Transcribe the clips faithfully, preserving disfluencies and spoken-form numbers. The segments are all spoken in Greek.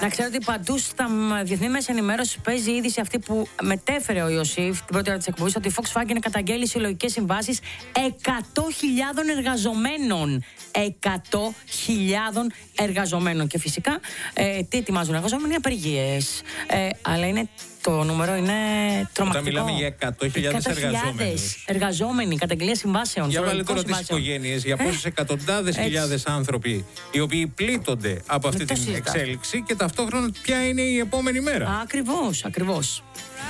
Να ξέρω ότι παντού στα διεθνή μέσα ενημέρωση παίζει η είδηση αυτή που μετέφερε ο Ιωσήφ την πρώτη ώρα της εκπομπής, ότι η Volkswagen καταγγέλει συλλογικές συμβάσεις εκατό χιλιάδων εργαζομένων. εκατό χιλιάδων εργαζομένων. Και φυσικά ε, τι ετοιμάζουν οι εργαζόμενοι? Απεργίες. Ε, αλλά είναι. Το νούμερο είναι τρομακτικό. Όταν μιλάμε για εκατό χιλιάδες εργαζόμενους. Εργαζόμενοι, καταγγελία συμβάσεων. Για βάλε τώρα τις οικογένειες, για πόσες εκατοντάδες χιλιάδες άνθρωποι οι οποίοι πλήττονται από αυτή την συζητά. εξέλιξη και ταυτόχρονα ποια είναι η επόμενη μέρα. Ακριβώς, ακριβώς.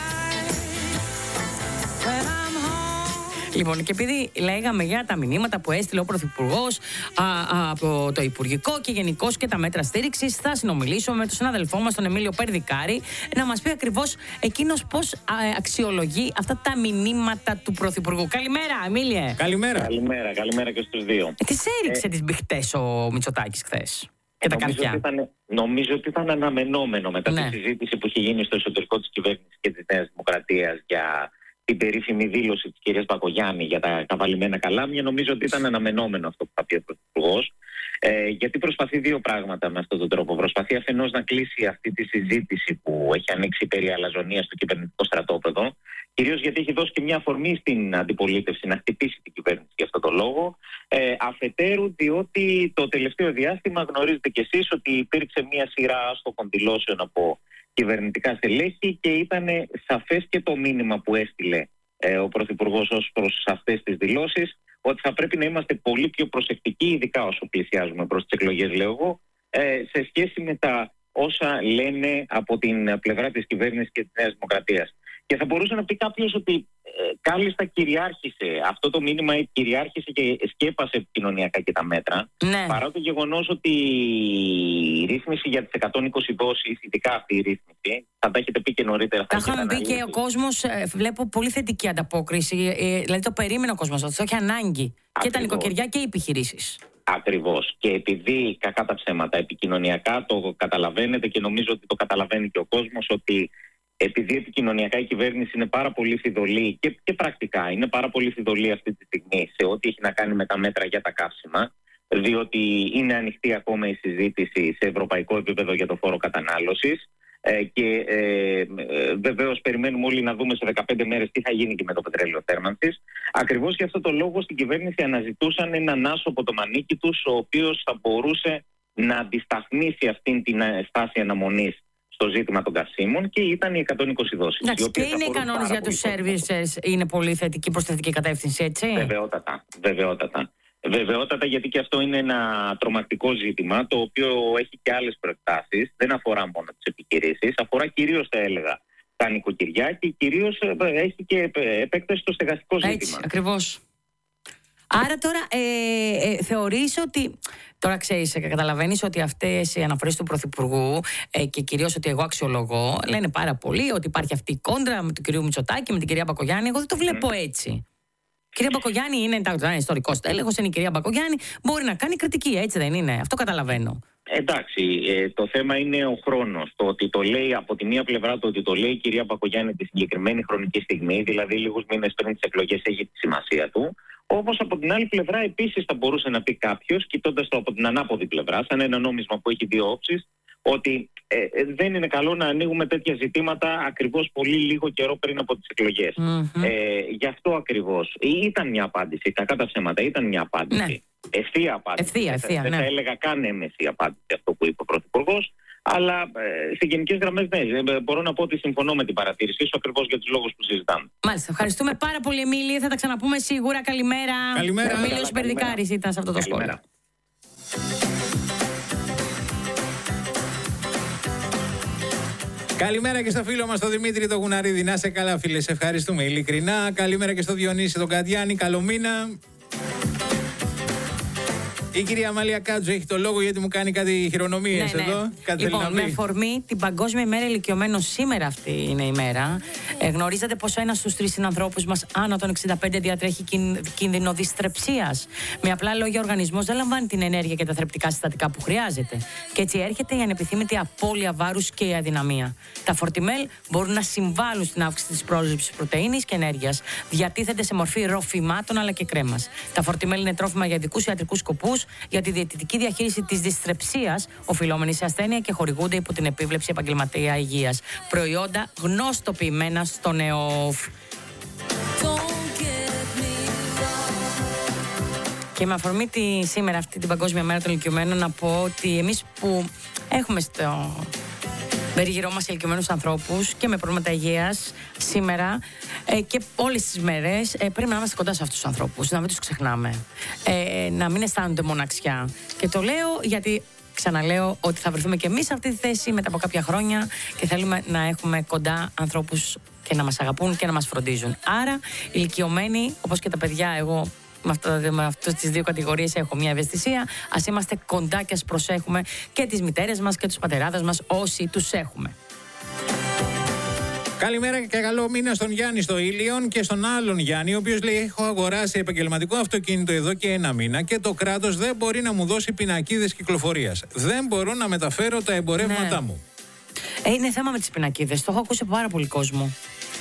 Λοιπόν, και επειδή λέγαμε για τα μηνύματα που έστειλε ο Πρωθυπουργός από το Υπουργικό και γενικώς και τα μέτρα στήριξης, θα συνομιλήσω με τον συνάδελφό μας, τον Εμίλιο Περδικάρη, να μας πει ακριβώς εκείνος πώς αξιολογεί αυτά τα μηνύματα του Πρωθυπουργού. Καλημέρα, Εμίλιε. Καλημέρα. Καλημέρα, καλημέρα και στους δύο. Ε, τις έριξε ε, τις μπιχτές ο Μητσοτάκης χθες και τα καρδιά. Ήταν, νομίζω ότι ήταν αναμενόμενο μετά ναι. τη συζήτηση που είχε γίνει στο εσωτερικό της κυβέρνησης και της Νέας Δημοκρατίας για την περίφημη δήλωση της κυρίας Μπακογιάννη για τα καβαλημένα καλάμια. Νομίζω ότι ήταν αναμενόμενο αυτό που θα πει ο Πρωθυπουργός. Ε, γιατί προσπαθεί δύο πράγματα με αυτόν τον τρόπο. Προσπαθεί αφενός να κλείσει αυτή τη συζήτηση που έχει ανοίξει περί αλαζονίας στο κυβερνητικό στρατόπεδο. Κυρίως γιατί έχει δώσει και μια αφορμή στην αντιπολίτευση να χτυπήσει την κυβέρνηση για αυτόν τον λόγο. Ε, αφετέρου, διότι το τελευταίο διάστημα γνωρίζετε κι εσείς ότι υπήρξε μια σειρά άστοχων δηλώσεων από κυβερνητικά στελέχη και ήταν σαφές και το μήνυμα που έστειλε ε, ο Πρωθυπουργός ως προς αυτές τις δηλώσεις, ότι θα πρέπει να είμαστε πολύ πιο προσεκτικοί, ειδικά όσο πλησιάζουμε προς τις εκλογές, λέω εγώ, ε, σε σχέση με τα όσα λένε από την πλευρά της κυβέρνησης και της Νέας Δημοκρατίας. Και θα μπορούσε να πει κάποιος ότι ε, κάλλιστα κυριάρχησε αυτό το μήνυμα, κυριάρχησε και σκέπασε επικοινωνιακά και τα μέτρα. Ναι. Παρά το γεγονός ότι η ρύθμιση για τις εκατόν είκοσι δόσεις, ειδικά αυτή η ρύθμιση, θα τα έχετε πει και νωρίτερα. Τα είχαμε πει και ο κόσμος, ε, βλέπω πολύ θετική ανταπόκριση. Ε, δηλαδή το περίμενε ο κόσμος, αυτό έχει ανάγκη. Ακριβώς. Και τα νοικοκυριά και οι επιχειρήσεις. Ακριβώς. Και επειδή κακά τα ψέματα επικοινωνιακά το καταλαβαίνετε και νομίζω ότι το καταλαβαίνει και ο κόσμος, ότι επειδή επικοινωνιακά η κυβέρνηση είναι πάρα πολύ φιδωλή και, και πρακτικά είναι πάρα πολύ φιδωλή αυτή τη στιγμή σε ό,τι έχει να κάνει με τα μέτρα για τα καύσιμα, διότι είναι ανοιχτή ακόμα η συζήτηση σε ευρωπαϊκό επίπεδο για το φόρο κατανάλωσης ε, και ε, ε, βεβαίως περιμένουμε όλοι να δούμε σε δεκαπέντε μέρες τι θα γίνει και με το πετρέλαιο θέρμανσης. Ακριβώς για αυτό το λόγο στην κυβέρνηση αναζητούσαν έναν άσο από το μανίκι τους, ο οποίος θα μπορούσε να αντισταθμίσει αυτήν την στάση αναμονής στο ζήτημα των καυσίμων, και ήταν οι εκατόν είκοσι δόσεις. Εντάξει, και είναι οι κανόνες για τους services, είναι πολύ θετική προς θετική κατεύθυνση, έτσι. Βεβαιότατα, βεβαιότατα. Βεβαιότατα, γιατί και αυτό είναι ένα τρομακτικό ζήτημα, το οποίο έχει και άλλες προεκτάσεις. Δεν αφορά μόνο τις επιχειρήσεις, αφορά κυρίως, θα έλεγα, τα νοικοκυριά και κυρίως έχει και επέκταση στο στεγαστικό ζήτημα. Έτσι, ακριβώς. Άρα τώρα ε, ε, θεωρείς ότι, τώρα ξέρεις, καταλαβαίνεις ότι αυτές οι αναφορές του Πρωθυπουργού ε, και κυρίως ότι εγώ αξιολογώ, λένε πάρα πολύ ότι υπάρχει αυτή η κόντρα με τον κύριο Μητσοτάκη, με την κυρία Μπακογιάννη. Εγώ δεν το βλέπω έτσι. Η κυρία Μπακογιάννη είναι ένα ιστορικό τέλεχος, είναι η κυρία Μπακογιάννη, μπορεί να κάνει κριτική, έτσι δεν είναι? Αυτό καταλαβαίνω. Εντάξει, ε, το θέμα είναι ο χρόνος. Το ότι το λέει από τη μία πλευρά, το ότι το λέει η κυρία Μπακογιάννη τη συγκεκριμένη χρονική στιγμή, δηλαδή λίγους μήνες πριν τις εκλογές, έχει τη σημασία του. Όπως από την άλλη πλευρά επίσης θα μπορούσε να πει κάποιος, κοιτώντας το από την ανάποδη πλευρά, σαν ένα νόμισμα που έχει δύο όψεις, ότι ε, δεν είναι καλό να ανοίγουμε τέτοια ζητήματα ακριβώς πολύ λίγο καιρό πριν από τις εκλογές. Mm-hmm. Ε, γι' αυτό ακριβώς ήταν μια απάντηση, κακά τα ψέματα, ήταν μια απάντηση. Ναι. Ευθεία απάντηση. Ευθεία, ευθεία, δεν ναι. θα έλεγα καν έμεση απάντηση αυτό που είπε ο Πρωθυπουργός. Αλλά ε, σε γενικές γραμμές ναι, ε, μπορώ να πω ότι συμφωνώ με την παρατήρησή σου ακριβώς για τους λόγους που συζητάμε. Μάλιστα. Ευχαριστούμε πάρα πολύ, Εμίλη. Θα τα ξαναπούμε σίγουρα. Καλημέρα. Καλημέρα. Ο Εμίλιος Περδικάρης ήταν σε αυτό το σχόλιο. Καλημέρα και στο φίλο μας τον Δημήτρη τον Γουναρίδη. Να σε καλά, φίλε. Σε ευχαριστούμε ειλικρινά. Καλημέρα και στο Διονύση τον Καντιάνη. Καλό μήνα. Η κυρία Αμάλια Κάτζο έχει το λόγο, γιατί μου κάνει κάτι χειρονομίες, ναι, εδώ. Ναι. Κάτι λοιπόν, θέλει με να πει. αφορμή την Παγκόσμια ημέρα ηλικιωμένων, σήμερα αυτή είναι η μέρα. Ε, γνωρίζετε πως ένας στους τρεις συνανθρώπους μας άνω των εξήντα πέντε διατρέχει κίνδυνο δυστρεψίας. Με απλά λόγια, ο οργανισμός δεν λαμβάνει την ενέργεια και τα θρεπτικά συστατικά που χρειάζεται. Και έτσι έρχεται η ανεπιθύμητη απώλεια βάρους και η αδυναμία. Τα φορτιμέλ μπορούν να συμβάλλουν στην αύξηση της πρόσληψης πρωτεΐνης και ενέργειας. Διατίθενται σε μορφή ροφημάτων αλλά και κρέμας. Τα φορτιμέλ είναι τρόφιμα για ειδικούς ιατρικούς σκοπούς ανθρώπους για τη διαιτητική διαχείριση της δυστρεψίας οφειλόμενης σε ασθένεια και χορηγούνται υπό την επίβλεψη επαγγελματία υγείας. Προϊόντα γνωστοποιημένα στον ΕΟΦ. Και με αφορμή τη, σήμερα αυτή την Παγκόσμια Μέρα των Ηλικιωμένων, να πω ότι εμείς που έχουμε στο περίγυρό μας ηλικιωμένους ανθρώπους και με προβλήματα υγείας σήμερα ε, και όλες τις μέρες ε, πρέπει να είμαστε κοντά σε αυτούς τους ανθρώπους, να μην τους ξεχνάμε, ε, να μην αισθάνονται μοναξιά. Και το λέω γιατί ξαναλέω ότι θα βρεθούμε και εμείς σε αυτή τη θέση μετά από κάποια χρόνια και θέλουμε να έχουμε κοντά ανθρώπους και να μας αγαπούν και να μας φροντίζουν. Άρα, ηλικιωμένοι, όπως και τα παιδιά, εγώ με, αυτό, με αυτές τις δύο κατηγορίες έχω μια ευαισθησία. Ας είμαστε κοντά και ας προσέχουμε και τις μητέρες μας και τους πατεράδες μας όσοι τους έχουμε. Καλημέρα και καλό μήνα στον Γιάννη στο Ήλιον και στον άλλον Γιάννη, ο οποίος λέει: έχω αγοράσει επαγγελματικό αυτοκίνητο εδώ και ένα μήνα και το κράτος δεν μπορεί να μου δώσει πινακίδες κυκλοφορίας. Δεν μπορώ να μεταφέρω τα εμπορεύματά ναι. μου. Ε, είναι θέμα με τις πινακίδες. Το έχω ακούσει από πάρα πολύ κόσμο.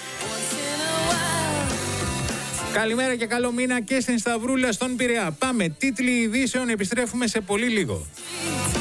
Καλημέρα και καλό μήνα και στην Σταυρούλα στον Πειραιά. Πάμε, τίτλοι ειδήσεων, επιστρέφουμε σε πολύ λίγο.